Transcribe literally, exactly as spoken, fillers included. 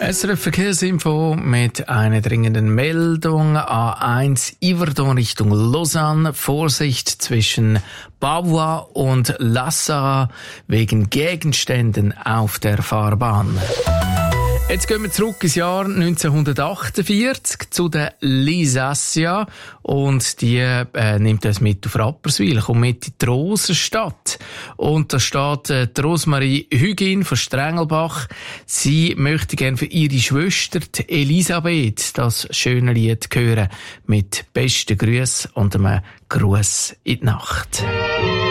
S R F Verkehrsinfo mit einer dringenden Meldung. A eins Yverdon Richtung Lausanne. Vorsicht zwischen Bavois und Lassa wegen Gegenständen auf der Fahrbahn. Jetzt gehen wir zurück ins Jahr neunzehnhundertachtundvierzig zu der Lisassia und die äh, nimmt uns mit auf Rapperswil, kommt mit in die Rosenstadt. Und da steht äh, die Rosmarie Hügin von Strengelbach. Sie möchte gerne für ihre Schwester, die Elisabeth, das schöne Lied hören mit besten Grüßen und einem Gruß in die Nacht.